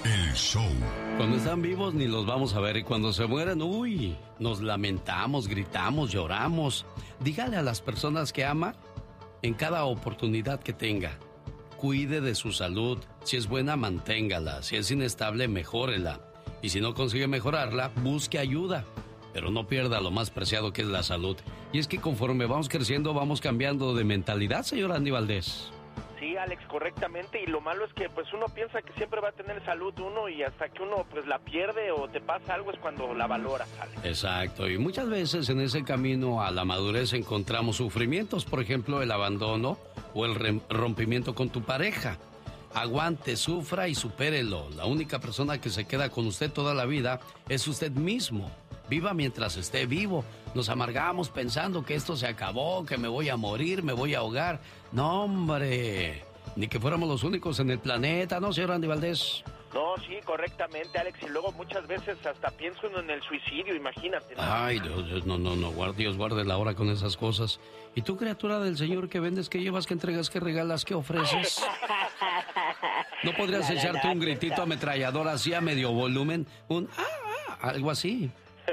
El show. Cuando están vivos ni los vamos a ver y cuando se mueren, uy, nos lamentamos, gritamos, lloramos. Dígale a las personas que ama en cada oportunidad que tenga. Cuide de su salud. Si es buena, manténgala. Si es inestable, mejórela. Y si no consigue mejorarla, busque ayuda. Pero no pierda lo más preciado que es la salud. Y es que conforme vamos creciendo, vamos cambiando de mentalidad, señor Andy Valdés. Sí, Alex, correctamente, y lo malo es que pues uno piensa que siempre va a tener salud uno y hasta que uno pues la pierde o te pasa algo es cuando la valoras, Alex. Exacto, y muchas veces en ese camino a la madurez encontramos sufrimientos, por ejemplo el abandono o el rompimiento con tu pareja. Aguante, sufra y supérelo. La única persona que se queda con usted toda la vida es usted mismo. Viva mientras esté vivo. Nos amargamos pensando que esto se acabó, que me voy a morir, me voy a ahogar. No, hombre. Ni que fuéramos los únicos en el planeta, ¿no, señor Andy Valdés? No, sí, correctamente, Alex. Y luego muchas veces hasta pienso en el suicidio, imagínate, ¿no? Ay, Dios, no, Dios guarde la hora con esas cosas. ¿Y tú, criatura del Señor, qué vendes, qué llevas, qué entregas, qué regalas, qué ofreces? ¿No podrías echarte un gritito ametrallador así a medio volumen? Algo así.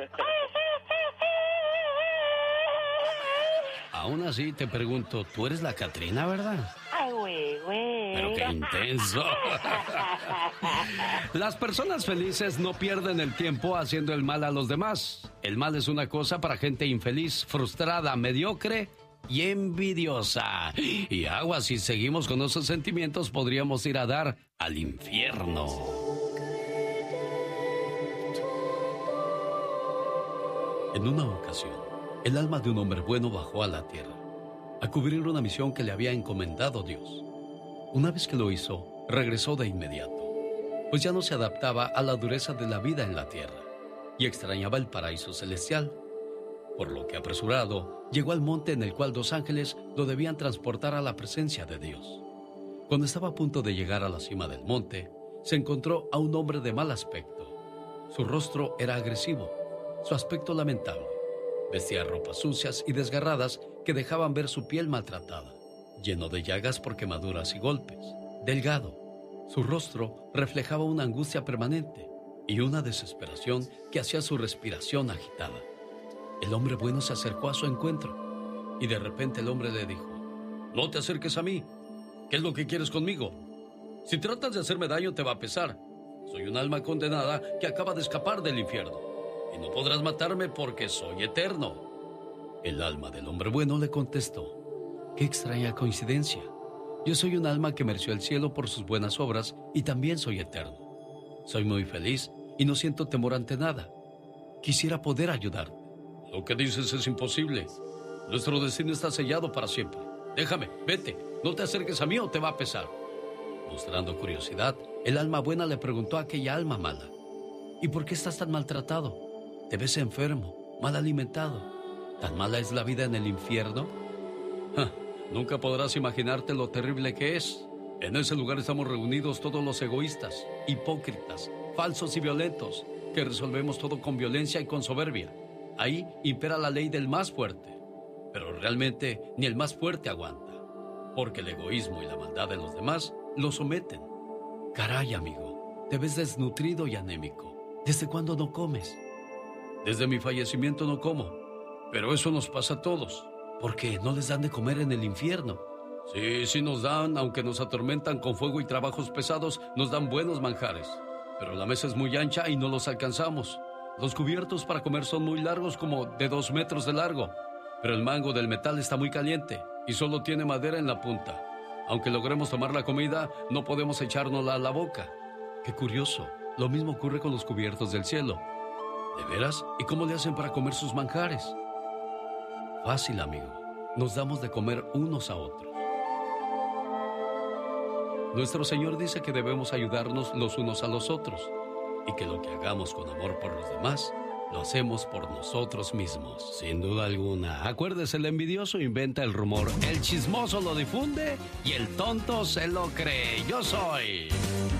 Aún así te pregunto, ¿tú eres la Catrina, verdad? Ay, güey. Pero qué intenso. Las personas felices no pierden el tiempo haciendo el mal a los demás. El mal es una cosa para gente infeliz, frustrada, mediocre y envidiosa. Y aguas, si seguimos con esos sentimientos, podríamos ir a dar al infierno. En una ocasión, el alma de un hombre bueno bajó a la tierra a cubrir una misión que le había encomendado Dios. Una vez que lo hizo, regresó de inmediato, pues ya no se adaptaba a la dureza de la vida en la tierra y extrañaba el paraíso celestial, por lo que apresurado llegó al monte en el cual dos ángeles lo debían transportar a la presencia de Dios. Cuando estaba a punto de llegar a la cima del monte, se encontró a un hombre de mal aspecto. Su rostro era agresivo, su aspecto lamentable. Vestía ropas sucias y desgarradas que dejaban ver su piel maltratada, lleno de llagas por quemaduras y golpes. Delgado, su rostro reflejaba una angustia permanente y una desesperación que hacía su respiración agitada. El hombre bueno se acercó a su encuentro y de repente el hombre le dijo: «No te acerques a mí. ¿Qué es lo que quieres conmigo? Si tratas de hacerme daño te va a pesar. Soy un alma condenada que acaba de escapar del infierno. Y no podrás matarme porque soy eterno». El alma del hombre bueno le contestó: «Qué extraña coincidencia. Yo soy un alma que mereció el cielo por sus buenas obras y también soy eterno. Soy muy feliz y no siento temor ante nada. Quisiera poder ayudarte». «Lo que dices es imposible. Nuestro destino está sellado para siempre. Déjame, vete. No te acerques a mí o te va a pesar». Mostrando curiosidad, el alma buena le preguntó a aquella alma mala: «¿Y por qué estás tan maltratado? Te ves enfermo, mal alimentado. ¿Tan mala es la vida en el infierno?» Nunca podrás imaginarte lo terrible que es. En ese lugar estamos reunidos todos los egoístas, hipócritas, falsos y violentos, que resolvemos todo con violencia y con soberbia. Ahí impera la ley del más fuerte. Pero realmente ni el más fuerte aguanta, porque el egoísmo y la maldad de los demás lo someten. Caray, amigo, te ves desnutrido y anémico. ¿Desde cuándo no comes?» «Desde mi fallecimiento no como, pero eso nos pasa a todos». «¿Por qué? ¿No les dan de comer en el infierno?» Sí nos dan, aunque nos atormentan con fuego y trabajos pesados, nos dan buenos manjares. Pero la mesa es muy ancha y no los alcanzamos. Los cubiertos para comer son muy largos, como de 2 metros de largo. Pero el mango del metal está muy caliente y solo tiene madera en la punta. Aunque logremos tomar la comida, no podemos echárnosla a la boca». «Qué curioso, lo mismo ocurre con los cubiertos del cielo». «¿De veras? ¿Y cómo le hacen para comer sus manjares?» «Fácil, amigo. Nos damos de comer unos a otros. Nuestro Señor dice que debemos ayudarnos los unos a los otros y que lo que hagamos con amor por los demás, lo hacemos por nosotros mismos». Sin duda alguna. Acuérdese, el envidioso inventa el rumor, el chismoso lo difunde y el tonto se lo cree. Yo soy